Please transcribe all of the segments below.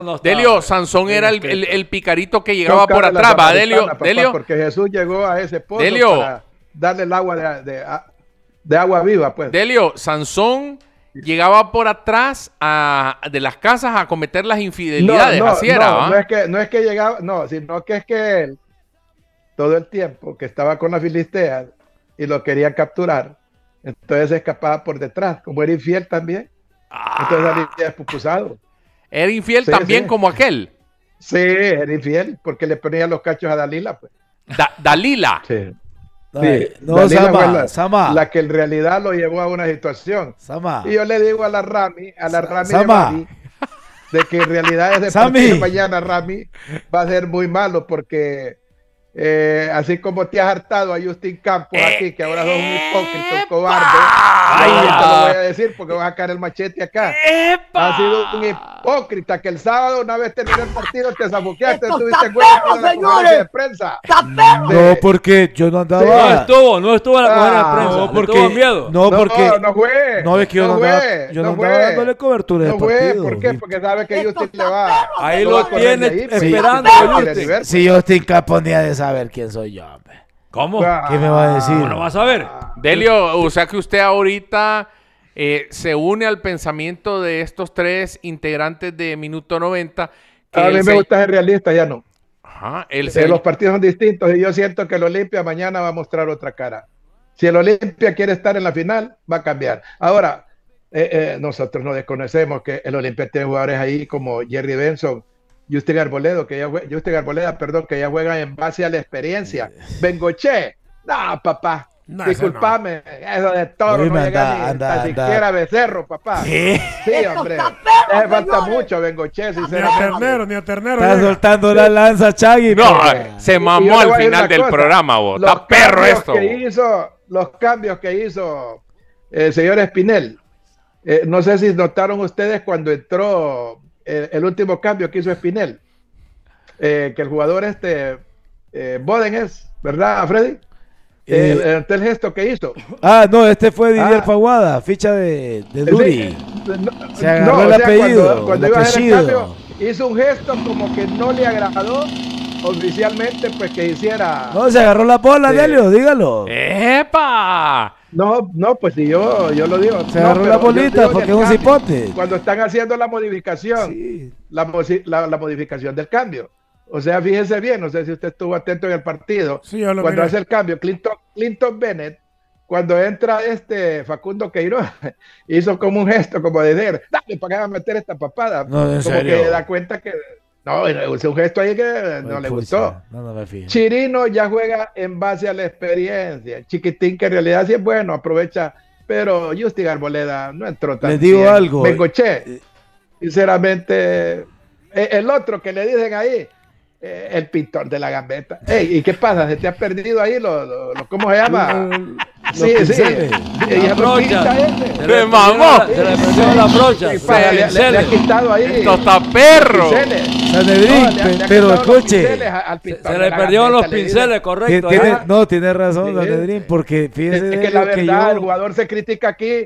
no estaba. Delio, Sansón era el picarito que llegaba por atrás, ¿va, Delio? Papá, Delio, porque Jesús llegó a ese pozo Delio. para darle el agua de agua viva, pues. Delio, Sansón llegaba por atrás de las casas a cometer las infidelidades, así era, ¿va? No es que llegaba, no, sino que es que él, todo el tiempo que estaba con la Filistea y lo quería capturar, entonces se escapaba por detrás, como era infiel también, entonces salía despupusado. Era infiel Sí, también sí. como aquel. Sí, era infiel, porque le ponía los cachos a Dalila, pues. Dalila. Sí. No, Sí, no, Dalila Sama, fue Sama. la que en realidad lo llevó a una situación. Sama. Y yo le digo a la Rami de Sama. Mami, de que en realidad ese Sammy. partido mañana, Rami, va a ser muy malo porque así como te has hartado a Justin Campos aquí, que ahora sos un hipócrita, un cobarde, ¡Ay! yo te lo voy a decir porque vas a caer el machete acá. ¡Epa! Has sido un hipócrita que el sábado, una vez terminó el partido, te zabuqueaste, ¡Esto estuviste está en la perro, conferencia señores! de prensa. ¡Está perro! No, porque yo no andaba. No estuvo en la conferencia de prensa. No, Le porque. tuvo miedo. No, porque. No fue. No, es que yo no andaba, yo no andaba dándole cobertura No del fue, partido. ¿por qué? Porque sabe que Esto Justin le está va. perro, Ahí lo lo va a correr tiene de ahí, pues. esperando, Sí, Justin. Justin. Si Justin Campos ni ha de saber quién soy yo, hombre. ¿Cómo? ¿Qué me va a decir? ¿Cómo no vas a ver? Delio, o sea que usted ahorita se une al pensamiento de estos tres integrantes de Minuto 90. Que A mí el me gusta ser realista, ya no. Ajá, Los partidos son distintos y yo siento que el Olimpia mañana va a mostrar otra cara. Si el Olimpia quiere estar en la final, va a cambiar. Ahora, nosotros no desconocemos que el Olimpia tiene jugadores ahí como Jerry Benson, Justin Arboleda, que ya juegan en base a la experiencia. Bengoche, no, papá. No, Disculpame, eso de Toro Oye, no llega ni anda. tan siquiera a Becerro, papá. ¿Qué? Sí, Esto hombre. está perro, Le falta señores. mucho a Bengoche, Ni a sinceramente. Ternero. Está llega. soltando la lanza, Chagui. No, pero- se Y mamó yo le al voy a decir final una del cosa, programa, vos. los Está perro cambios esto. los cambios que hizo el señor Espinel. No sé si notaron ustedes cuando entró el último cambio que hizo Espinel. Que el jugador Boden es, ¿verdad, Freddy? El gesto que hizo. no, este fue Didier Faguada, ficha de Duri. Se agarró el apellido, Cuando el iba a hacer el apellido. cambio, hizo un gesto como que no le agradó oficialmente, pues que hiciera. No, se agarró la bola, Sí. Delio, dígalo. ¡Epa! No, pues si yo lo digo. Se agarró pero la yo bolita digo porque en es el un cambio, cipote. Cuando están haciendo la modificación, Sí. la modificación del cambio. O sea, fíjese bien, no sé si usted estuvo atento en el partido. Sí, yo lo Cuando miré. hace el cambio, Clinton Bennett, cuando entra Facundo Queiroz, hizo como un gesto, como de decir, dale, ¿para qué va a meter esta papada? No, en como serio. que da cuenta que, no, es un gesto ahí que no le gustó. No me fijo. Chirino ya juega en base a la experiencia. Chiquitín, que en realidad sí es bueno, aprovecha. Pero Justin Arboleda no entró tan Les digo bien. algo. Bengoche, sinceramente, el otro que le dicen ahí, el pintor de la gambeta. Ey, ¿y qué pasa? ¿Se te ha perdido ahí cómo se llama? Sí. pinceles. Y el brocha. pinta ese. Se le mamó. Se le perdieron las brochas. ¿Qué pasa? Le ha quitado ahí. Esto está perro. pinceles. Sanedrín, No, le ha pero quitado los escuche. pinceles al pintor Se de le la perdieron los gambeta, le dicen. pinceles, correcto. ¿eh? Tiene razón, Sí. Sanedrín, porque fíjese Es que la Delio, verdad, el yo- jugador se critica aquí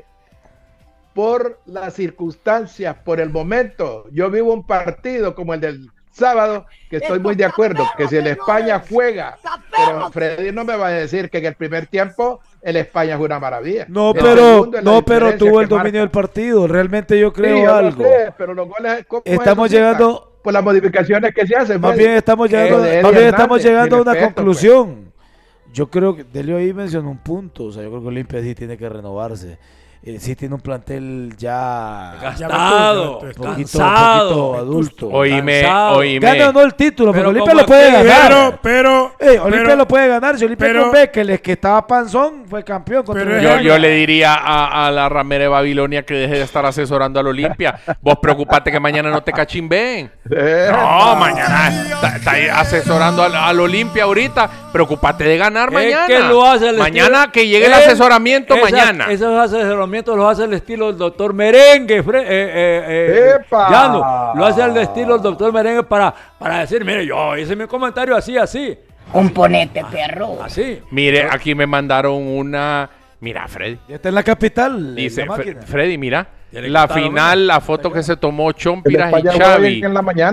por las circunstancias, por el momento. Yo vivo un partido como el del sábado, que estoy muy de acuerdo, que si el España juega, pero Freddy no me va a decir que en el primer tiempo el España fue una maravilla. No, El pero segundo es la pero diferencia tuvo el que dominio marca. del partido. Realmente yo Sí, creo yo lo algo. sé, pero los goles, ¿cómo Estamos eso, llegando- por las modificaciones que se hacen. Más Freddy. bien estamos llegando, De Eddie más bien Hernández, estamos llegando a mi una respeto, conclusión. Yo creo que Delio ahí mencionó un punto. O sea, yo creo que Olimpia sí tiene que renovarse. Sí tiene un plantel ya Gastado, Ya poquito cansado. adulto. Oíme. Gana o no el título, pero Pero Olimpia como lo puede aquel, ganar. Pero, Olimpia lo puede ganar. Si Olimpia pero- con Bekel, que estaba panzón, fue campeón contra Pero el Yo, Real. yo le diría a la ramera de Babilonia que deje de estar asesorando al Olimpia. Vos preocupate que mañana no te cachimben. No, mañana está ahí asesorando al Olimpia ahorita. Preocupate de ganar mañana. Es que lo hace el mañana estilo- que llegue el Él- asesoramiento esa- mañana. Esos asesoramientos los hace el estilo del doctor Merengue. ¡Epa! Llano, lo hace el estilo del doctor Merengue para decir, mire, yo hice mi comentario así. Componente, perro. Así. Mire, aquí me mandaron una. Mira, Freddy. Ya está en la capital. Dice la máquina. Freddy, mira. Tiene que La estar, final, hombre. la foto que se tomó El Chompiras y España juega Xavi. bien en la mañana.